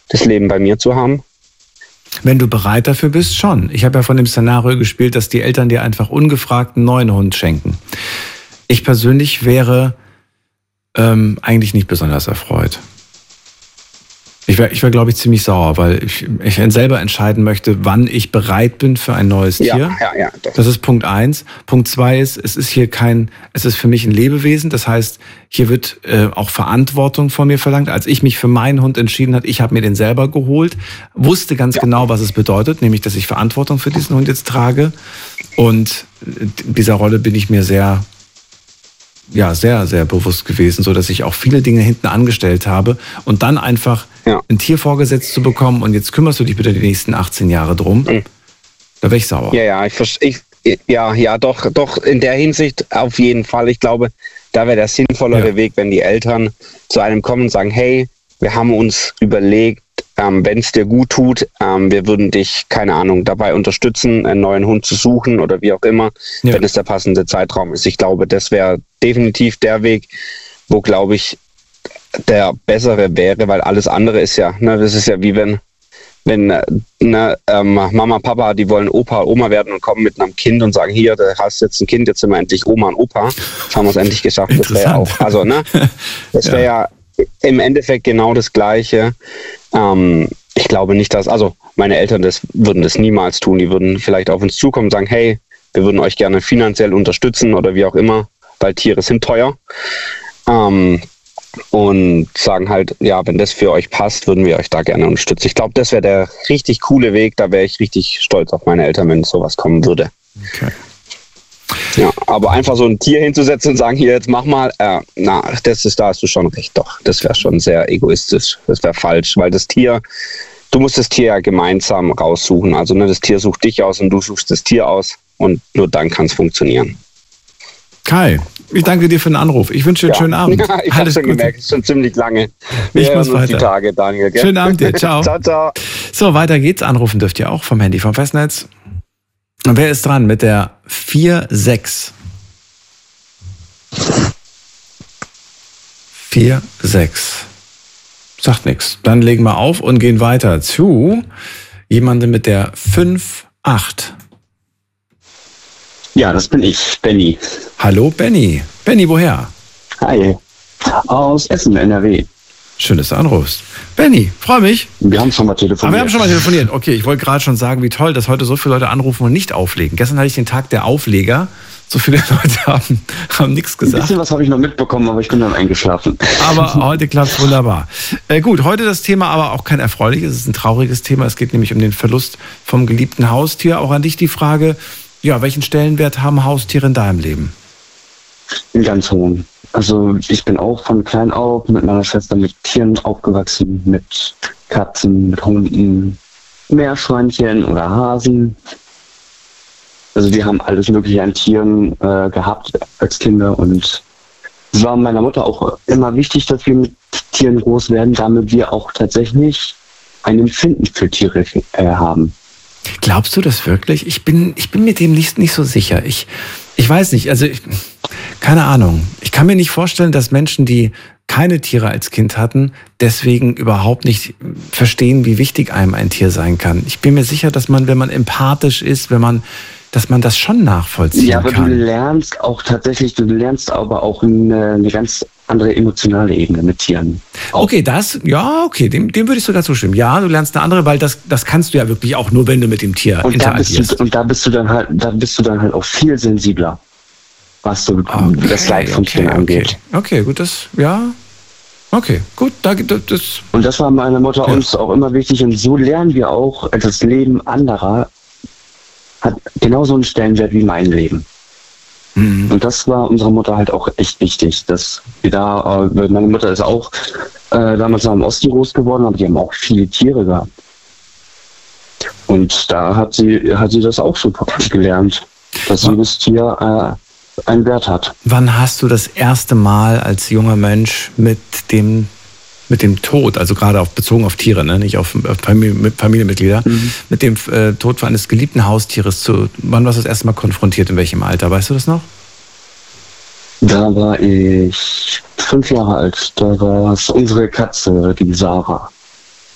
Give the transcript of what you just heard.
das Leben bei mir zu haben? Wenn du bereit dafür bist, schon. Ich habe ja von dem Szenario gespielt, dass die Eltern dir einfach ungefragt einen neuen Hund schenken. Ich persönlich wäre eigentlich nicht besonders erfreut. Ich wär, glaube ich, ziemlich sauer, weil ich selber entscheiden möchte, wann ich bereit bin für ein neues Tier. Ja. Das ist Punkt 1. Punkt 2 ist, es ist für mich ein Lebewesen. Das heißt, hier wird auch Verantwortung von mir verlangt. Als ich mich für meinen Hund entschieden habe, ich habe mir den selber geholt, wusste ganz genau, was es bedeutet, nämlich, dass ich Verantwortung für diesen Hund jetzt trage. Und dieser Rolle bin ich mir sehr, sehr bewusst gewesen, so dass ich auch viele Dinge hinten angestellt habe und dann einfach ein Tier vorgesetzt zu bekommen und jetzt kümmerst du dich bitte die nächsten 18 Jahre drum. Da wäre ich sauer. Doch, in der Hinsicht auf jeden Fall. Ich glaube, da wäre der sinnvollere Weg, wenn die Eltern zu einem kommen und sagen, hey, wir haben uns überlegt, wenn es dir gut tut, wir würden dich, keine Ahnung, dabei unterstützen, einen neuen Hund zu suchen oder wie auch immer, wenn es der passende Zeitraum ist. Ich glaube, das wäre definitiv der Weg, wo, glaube ich, der bessere wäre, weil alles andere ist ja, das ist ja wie wenn Mama, Papa, die wollen Opa, Oma werden und kommen mit einem Kind und sagen, hier, du hast jetzt ein Kind, jetzt sind wir endlich Oma und Opa. Jetzt haben wir es endlich geschafft. Das wäre ja auch, das wäre ja im Endeffekt genau das Gleiche. Ich glaube nicht, meine Eltern würden das niemals tun. Die würden vielleicht auf uns zukommen und sagen, hey, wir würden euch gerne finanziell unterstützen oder wie auch immer, weil Tiere sind teuer. Und sagen halt, ja, wenn das für euch passt, würden wir euch da gerne unterstützen. Ich glaube, das wäre der richtig coole Weg. Da wäre ich richtig stolz auf meine Eltern, wenn sowas kommen würde. Okay. Ja, aber einfach so ein Tier hinzusetzen und sagen, hier, jetzt mach mal, da hast du schon recht, doch. Das wäre schon sehr egoistisch. Das wäre falsch, weil du musst das Tier ja gemeinsam raussuchen. Also das Tier sucht dich aus und du suchst das Tier aus und nur dann kann es funktionieren. Kai, ich danke dir für den Anruf. Ich wünsche dir einen schönen Abend. Ja, ich habe schon gemerkt, es ist schon ziemlich lange. Ich muss weiter. Die Tage, Daniel. Gell? Schönen Abend dir. Ciao. Ciao. So, weiter geht's. Anrufen dürft ihr auch vom Handy, vom Festnetz. Und wer ist dran mit der 46? 46. Sagt nichts. Dann legen wir auf und gehen weiter zu jemandem mit der 58. Ja, das bin ich, Benny. Hallo Benny. Benny, woher? Hi. Aus Essen, NRW. Schön, dass du anrufst. Benny, freue mich. Wir haben schon mal telefoniert. Aber wir haben schon mal telefoniert. Okay, ich wollte gerade schon sagen, wie toll, dass heute so viele Leute anrufen und nicht auflegen. Gestern hatte ich den Tag der Aufleger. So viele Leute haben nichts gesagt. Ein bisschen was habe ich noch mitbekommen, aber ich bin dann eingeschlafen. Aber heute klappt es wunderbar. Gut, heute das Thema aber auch kein erfreuliches, es ist ein trauriges Thema. Es geht nämlich um den Verlust vom geliebten Haustier. Auch an dich die Frage, ja, welchen Stellenwert haben Haustiere in deinem Leben? Einen ganz hohen. Also ich bin auch von klein auf mit meiner Schwester mit Tieren aufgewachsen, mit Katzen, mit Hunden, Meerschweinchen oder Hasen. Also wir haben alles Mögliche an Tieren gehabt als Kinder und es war meiner Mutter auch immer wichtig, dass wir mit Tieren groß werden, damit wir auch tatsächlich ein Empfinden für Tiere haben. Glaubst du das wirklich? Ich bin mir dem nicht so sicher. Ich weiß nicht, keine Ahnung. Ich kann mir nicht vorstellen, dass Menschen, die keine Tiere als Kind hatten, deswegen überhaupt nicht verstehen, wie wichtig einem ein Tier sein kann. Ich bin mir sicher, dass man, wenn man empathisch ist, dass man das schon nachvollziehen kann. Ja, aber du lernst aber auch eine ganz andere emotionale Ebene mit Tieren. Auch. Okay, dem würde ich sogar zustimmen. Ja, du lernst eine andere, weil das kannst du ja wirklich auch nur, wenn du mit dem Tier interagierst. Da bist du dann halt auch viel sensibler, was so das Leid von Tieren angeht. Okay, gut, okay, gut, das. Und das war meiner Mutter uns auch immer wichtig und so lernen wir auch, das Leben anderer hat genauso einen Stellenwert wie mein Leben. Mhm. Und das war unserer Mutter halt auch echt wichtig, dass wir meine Mutter ist auch damals noch im Osten groß geworden, aber die haben auch viele Tiere gehabt. Und da hat sie das auch so gelernt, dass jedes Tier einen Wert hat. Wann hast du das erste Mal als junger Mensch mit dem Tod, also gerade bezogen auf Tiere, ne? Nicht auf Familienmitglieder, mit dem Tod eines geliebten Haustieres wann warst du das erste Mal konfrontiert, in welchem Alter? Weißt du das noch? Da war ich 5 Jahre alt. Da war es unsere Katze, die Sarah.